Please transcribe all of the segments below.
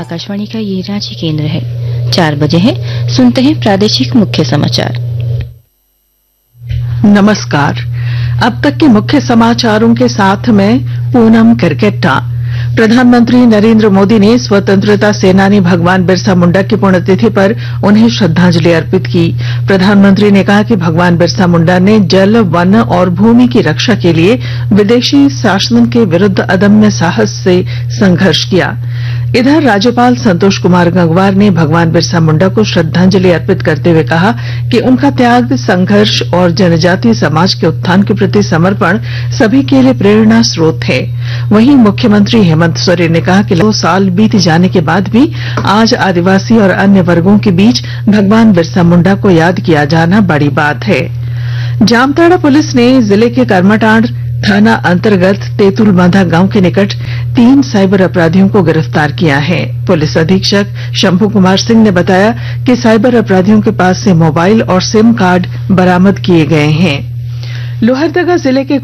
आकाशवाणी का ये रांची केंद्र है। 4 बजे है, सुनते हैं प्रादेशिक मुख्य समाचार। नमस्कार। अब तक के मुख्य समाचारों के साथ मैं पूनम करकेट्टा। प्रधानमंत्री नरेंद्र मोदी ने स्वतंत्रता सेनानी भगवान बिरसा मुंडा की पुण्यतिथि पर उन्हें श्रद्धांजलि अर्पित की। प्रधानमंत्री ने कहा कि भगवान बिरसा मुंडा ने जल, वन और भूमि की रक्षा के लिए विदेशी शासन के विरुद्ध अदम्य साहस से संघर्ष किया। इधर राज्यपाल संतोष कुमार गंगवार ने भगवान बिरसा मुंडा को श्रद्धांजलि अर्पित करते हुए कहा कि उनका त्याग, संघर्ष और जनजातीय समाज के उत्थान के प्रति समर्पण सभी के लिए प्रेरणा स्रोत है। वहीं मुख्यमंत्री हेमंत सोरेन ने कहा कि 2 साल बीत जाने के बाद भी आज आदिवासी और अन्य वर्गों के बीच भगवान बिरसा मुंडा को याद किया जाना बड़ी बात है। जामताड़ा पुलिस ने जिले के करमाटांड़ थाना अंतर्गत तेतुलबांधा गांव के निकट 3 साइबर अपराधियों को गिरफ्तार किया है। पुलिस अधीक्षक शंभू कुमार सिंह ने बताया कि साइबर अपराधियों के पास से मोबाइल और सिम कार्ड बरामद किए गए हैं। लोहरदगा जिले के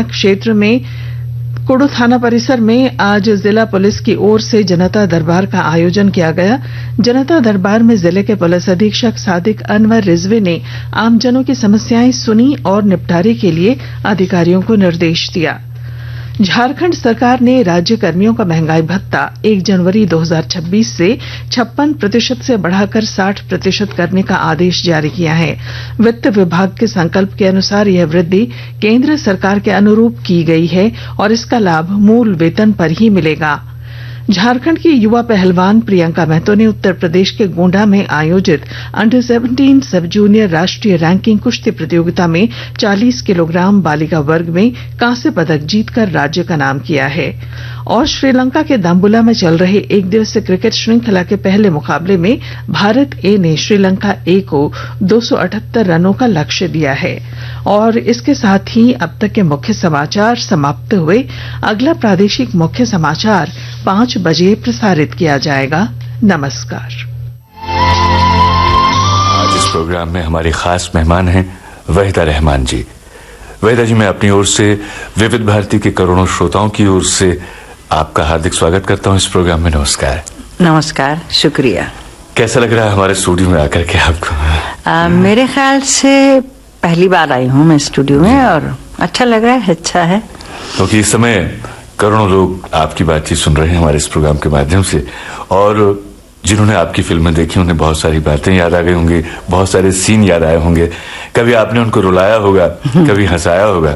कुड़ू थाना परिसर में आज जिला पुलिस की ओर से जनता दरबार का आयोजन किया गया। जनता दरबार में जिले के पुलिस अधीक्षक सादिक अनवर रिजवी ने आमजनों की समस्याएं सुनी और निपटारे के लिए अधिकारियों को निर्देश दिया। झारखंड सरकार ने राज्य कर्मियों का महंगाई भत्ता 1 जनवरी 2026 से 56% से बढ़ाकर 60% करने का आदेश जारी किया है। वित्त विभाग के संकल्प के अनुसार यह वृद्धि केंद्र सरकार के अनुरूप की गई है और इसका लाभ मूल वेतन पर ही मिलेगा। झारखंड की युवा पहलवान प्रियंका महतो ने उत्तर प्रदेश के गोंडा में आयोजित अंडर 17 सब जूनियर राष्ट्रीय रैंकिंग कुश्ती प्रतियोगिता में 40 किलोग्राम बालिका वर्ग में कांस्य पदक जीतकर राज्य का नाम किया है। और श्रीलंका के दाम्बुला में चल रहे 1 दिवसीय क्रिकेट श्रृंखला के पहले मुकाबले में भारत ए ने श्रीलंका ए को 278 रनों का लक्ष्य दिया है। और इसके साथ ही अब तक के मुख्य समाचार समाप्त हुए। अगला प्रादेशिक मुख्य समाचार 5 बजे प्रसारित किया जाएगा। नमस्कार। आज इस प्रोग्राम में हमारी खास मेहमान हैं वहीदा रहमान जी। वहीदा जी, मैं अपनी ओर से विविध भारती के करोड़ों श्रोताओं की ओर से आपका हार्दिक स्वागत करता हूं इस प्रोग्राम में। नमस्कार। नमस्कार, शुक्रिया। कैसा लग रहा है हमारे स्टूडियो में आकर के आपको? मेरे ख्याल से पहली बार आई हूं मैं स्टूडियो में और अच्छा लग रहा है, अच्छा है। क्योंकि इस समय करोड़ों लोग आपकी बातचीत सुन रहे हैं हमारे इस प्रोग्राम के माध्यम से, और जिन्होंने आपकी फिल्में देखी उन्हें बहुत सारी बातें याद आ गई होंगी, बहुत सारे सीन याद आए होंगे। कभी आपने उनको रुलाया होगा, कभी हंसाया होगा।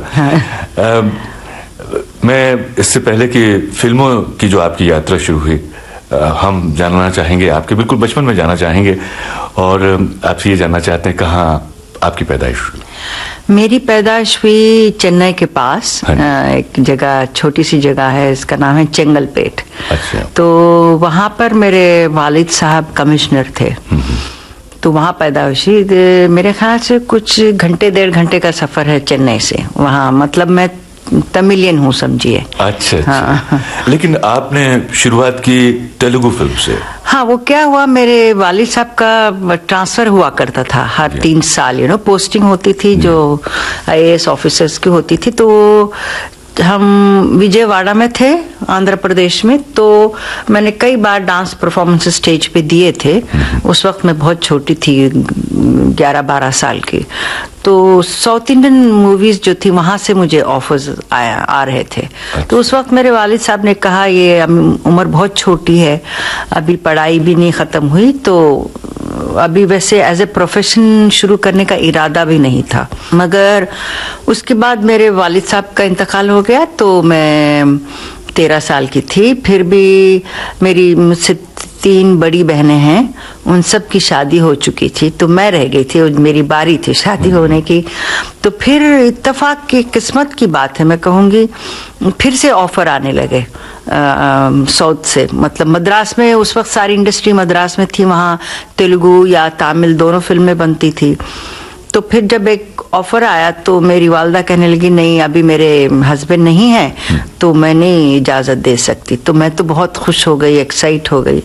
मैं इससे पहले कि फिल्मों की जो आपकी यात्रा शुरू हुई, हम जानना चाहेंगे, आपके बिल्कुल बचपन में जाना चाहेंगे और आपसे ये जानना चाहते हैं कहाँ आपकी पैदाइश हुई? मेरी पैदाइश हुई चेन्नई के पास। एक जगह, छोटी सी जगह है, इसका नाम है चेंगलपेट। अच्छा। तो वहां पर मेरे वालिद साहब कमिश्नर थे, तो वहां पैदाइश हुई। मेरे ख्याल से कुछ घंटे, 1.5 घंटे का सफर है चेन्नई से वहां। मतलब मैं तमिलियन हूँ, समझिए। अच्छा। हाँ। लेकिन आपने शुरुआत की तेलुगु फिल्म से? हाँ, वो क्या हुआ, मेरे वालिद साहब का ट्रांसफर हुआ करता था हर 3 साल, पोस्टिंग होती थी जो IAS ऑफिसर्स की होती थी। तो हम विजयवाड़ा में थे, आंध्र प्रदेश में। तो मैंने कई बार डांस परफॉर्मेंस स्टेज पे दिए थे। उस वक्त मैं बहुत छोटी थी, 11-12 साल की। तो साउथ इंडियन मूवीज जो थी वहां से मुझे ऑफर्स आ रहे थे। तो उस वक्त मेरे वालिद साहब ने कहा ये उम्र बहुत छोटी है, अभी पढ़ाई भी नहीं खत्म हुई, तो अभी वैसे एज ए प्रोफेशन शुरू करने का इरादा भी नहीं था। मगर उसके बाद मेरे वालिद साहब का इंतकाल हो गया, तो मैं 13 साल की थी। फिर भी मेरी मुझसे 3 बड़ी बहनें हैं, उन सब की शादी हो चुकी थी, तो मैं रह गई थी, मेरी बारी थी शादी होने की। तो फिर इत्तेफाक की, किस्मत की बात है मैं कहूँगी, फिर से ऑफर आने लगे साउथ से। मतलब मद्रास में उस वक्त सारी इंडस्ट्री मद्रास में थी, वहाँ तेलुगु या तमिल दोनों फिल्में बनती थी। तो फिर जब एक ऑफर आया तो मेरी वालदा कहने लगी नहीं, अभी मेरे हस्बैंड नहीं है तो मैं नहीं इजाजत दे सकती। तो मैं तो बहुत खुश हो गई, एक्साइट हो गई।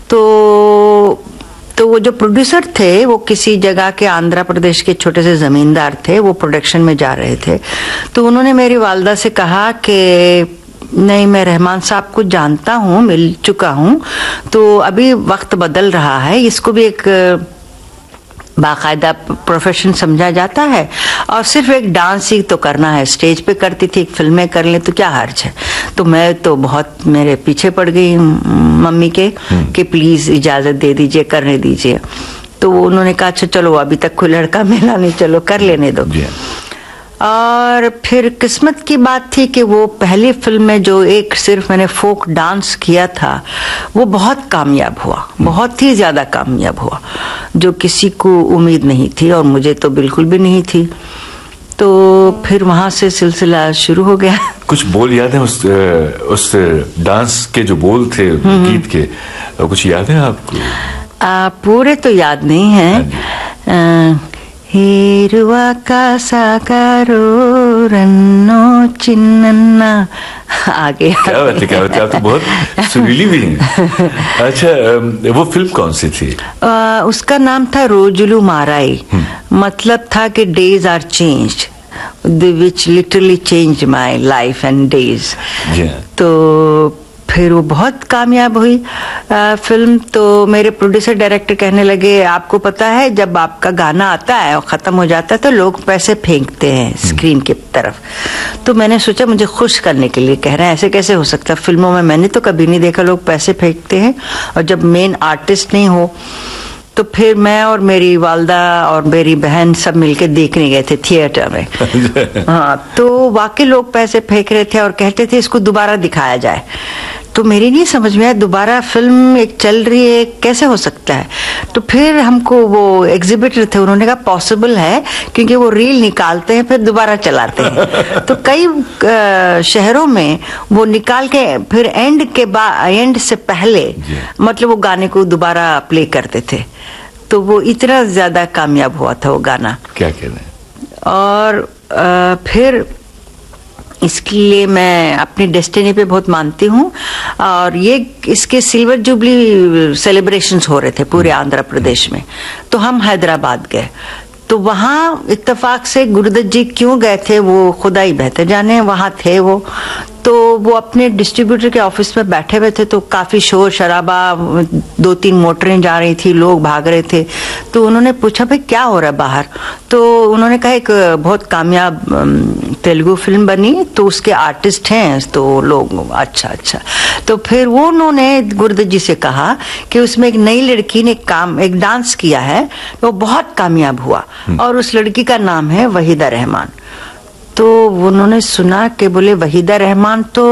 तो वो जो प्रोड्यूसर थे वो किसी जगह के आंध्र प्रदेश के छोटे से जमींदार थे, वो प्रोडक्शन में जा रहे थे। तो उन्होंने मेरी वालदा से कहा कि नहीं, मैं रहमान साहब को जानता हूँ, मिल चुका हूँ। तो अभी वक्त बदल रहा है, इसको भी एक बाकायदा प्रोफेशन समझा जाता है। और सिर्फ एक डांस ही तो करना है, स्टेज पे करती थी, फिल्में कर ले तो क्या हर्ज है। तो मैं तो बहुत मेरे पीछे पड़ गई मम्मी के कि प्लीज इजाजत दे दीजिए, करने दीजिए। तो उन्होंने कहा अच्छा चलो, अभी तक कोई लड़का मिला नहीं, चलो कर लेने दो। और फिर किस्मत की बात थी कि वो पहली फिल्म में जो एक सिर्फ मैंने फोक डांस किया था वो बहुत कामयाब हुआ, बहुत ही ज्यादा कामयाब हुआ, जो किसी को उम्मीद नहीं थी और मुझे तो बिल्कुल भी नहीं थी। तो फिर वहां से सिलसिला शुरू हो गया। कुछ बोल याद है उस डांस के जो बोल थे गीत के, कुछ याद है आपको? पूरे तो याद नहीं है। हिरुआ का साकारो रन्नो चिन्नन्ना, आगे क्या बात है, क्या बात है, आप तो बहुत सुरीली भी हैं। अच्छा, वो फिल्म कौन सी थी? उसका नाम था रोजुलू माराई। मतलब था कि days are changed, which literally change my life and days. तो फिर वो बहुत कामयाब हुई फिल्म। तो मेरे प्रोड्यूसर डायरेक्टर कहने लगे आपको पता है जब आपका गाना आता है और खत्म हो जाता है तो लोग पैसे फेंकते हैं स्क्रीन की तरफ। तो मैंने सोचा मुझे खुश करने के लिए कह रहे हैं, ऐसे कैसे हो सकता है, फिल्मों में मैंने तो कभी नहीं देखा लोग पैसे फेंकते हैं और जब मेन आर्टिस्ट नहीं हो। तो फिर मैं और मेरी वालदा और मेरी बहन सब मिलके देखने गए थे थिएटर में। हाँ, तो वाकई लोग पैसे फेंक रहे थे और कहते थे इसको दोबारा दिखाया जाए। तो मेरी नहीं समझ में आया, दोबारा फिल्म एक चल रही है, कैसे हो सकता है। तो फिर हमको वो एग्जिबिटर थे, उन्होंने कहा पॉसिबल है क्योंकि वो रील निकालते हैं फिर दोबारा चलाते हैं। तो कई शहरों में वो निकाल के फिर एंड से पहले मतलब वो गाने को दोबारा प्ले करते थे। तो वो इतना ज्यादा कामयाब हुआ था वो गाना, क्या कह रहे हैं। और फिर इसके लिए मैं अपनी डेस्टिनी पे बहुत मानती हूँ। और ये इसके सिल्वर जुबली सेलिब्रेशंस हो रहे थे पूरे आंध्र प्रदेश में। तो हम हैदराबाद गए, तो वहाँ इत्तेफाक से गुरुदत्त जी क्यों गए थे वो खुदा ही बेहतर जाने, वहाँ थे वो। तो वो अपने डिस्ट्रीब्यूटर के ऑफिस में बैठे हुए थे, तो काफी शोर शराबा, 2-3 मोटरें जा रही थी, लोग भाग रहे थे। तो उन्होंने पूछा भाई क्या हो रहा है बाहर। तो उन्होंने कहा एक बहुत कामयाब तेलुगु फिल्म बनी तो उसके आर्टिस्ट हैं। तो लोग अच्छा। तो फिर वो उन्होंने गुरुदत्त जी से कहा कि उसमें एक नई लड़की ने एक डांस किया है, वो बहुत कामयाब हुआ और उस लड़की का नाम है वहीदा रहमान। तो उन्होंने सुना कि बोले वहीदा रहमान तो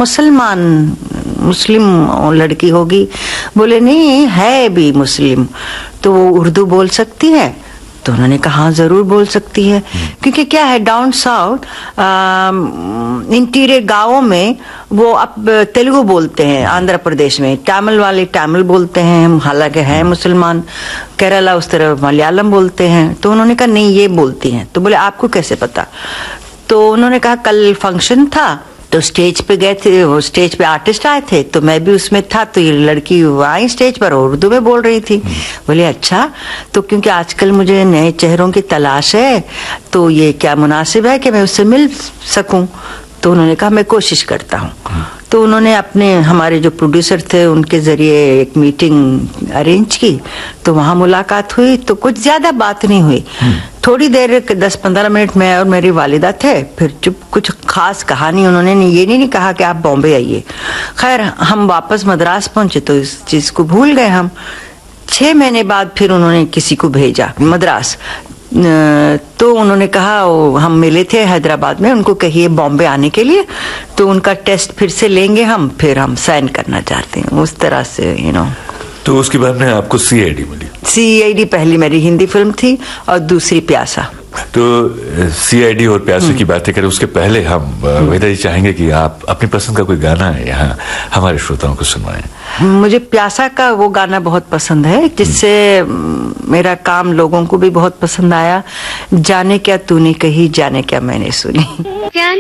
मुस्लिम लड़की होगी। बोले नहीं है भी मुस्लिम, तो वो उर्दू बोल सकती है। तो उन्होंने कहा हाँ जरूर बोल सकती है, क्योंकि क्या है डाउन साउथ इंटीरियर गांवों में वो अब तेलुगु बोलते हैं, आंध्र प्रदेश में तमिल वाले तमिल बोलते हैं, हालांकि है मुसलमान। केरला उस तरह मलयालम बोलते हैं। तो उन्होंने कहा नहीं ये बोलती हैं। तो बोले आपको कैसे पता। तो उन्होंने कहा कल फंक्शन था तो स्टेज पे गए थे, वो स्टेज पे आर्टिस्ट आए थे तो मैं भी उसमें था। तो ये लड़की आई स्टेज पर उर्दू में बोल रही थी। बोले अच्छा, तो क्योंकि आजकल मुझे नए चेहरों की तलाश है तो ये क्या मुनासिब है कि मैं उससे मिल सकूं। तो उन्होंने कहा मैं कोशिश करता हूँ। तो उन्होंने अपने हमारे जो प्रोड्यूसर थे उनके जरिए एक मीटिंग अरेंज की। तो वहां मुलाकात हुई। तो कुछ ज्यादा बात नहीं हुई, थोड़ी देर 10-15 मिनट में और मेरी वालिदा थे। फिर चुप, कुछ खास कहानी उन्होंने ये नहीं कहा कि आप बॉम्बे आइए। खैर हम वापस मद्रास पहुंचे तो इस चीज को भूल गए हम। 6 महीने बाद फिर उन्होंने किसी को भेजा मद्रास। तो उन्होंने कहा हम मिले थे हैदराबाद में, उनको कहिए बॉम्बे आने के लिए। तो उनका टेस्ट फिर से लेंगे हम, फिर हम साइन करना चाहते हैं। उस तरह से तो उसके बाद में आपको CID मिली। CID पहली मेरी हिंदी फिल्म थी और दूसरी प्यासा। तो CID और प्यासे की बातें करें उसके पहले हम वहीदा जी चाहेंगे कि आप अपनी पसंद का कोई गाना है यहाँ हमारे श्रोताओं को सुनवाएं। मुझे प्यासा का वो गाना बहुत पसंद है जिससे मेरा काम लोगों को भी बहुत पसंद आया। जाने क्या तूने कही, जाने क्या मैंने सुनी।